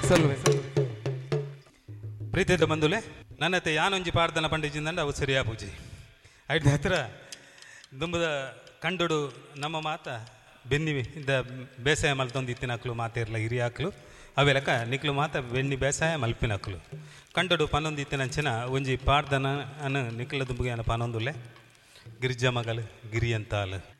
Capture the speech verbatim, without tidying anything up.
ಸಲ್ವೆ ಪ್ರೀತಿದ ಬಂಧುಲೆ ನನ್ನತ್ತೆ ಯಾನೊಂಜಿ ಪಾಡ್ದನ ಪಂಡಿಜಿಂದಂಡ ಅವು ಸರಿಯಾ ಪೂಜಿ ಐದು ಹತ್ರ ದುಂಬದ ಕಂಡುಡು ನಮ್ಮ ಮಾತ ಬೆನ್ನಿ ಇದ್ದ ಬೇಸಾಯ ಮಲ್ತೊಂದು ಇತ್ತಿನಕ್ಲು ಮಾತಿರ್ಲ ಹಿರಿಯಾಕ್ಲು ಅವೆಲಕ ನಿಕ್ಲು ಮಾತ ಬೆನ್ನಿ ಬೇಸಾಯ ಮಲ್ಪಿನಕ್ಲು ಕಂಡುಡು ಪನ್ನೊಂದು ಇತ್ತಿನಂಚಿನ ಒಂಜಿ ಪಾಡ್ದನ ಅನ್ನು ನಿಕ್ಲ ದುಂಬುಗೆ ಅನ್ನ ಪನ್ನೊಂದುಲ್ಲೆ ಗಿರಿಜ ಮಗಳು ಗಿರಿಯಂತಾಲು